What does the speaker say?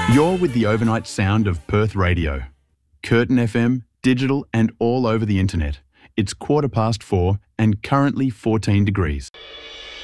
You're with the overnight sound of Perth Radio. Curtin FM, digital and all over the internet. It's 4:15 and currently 14 degrees.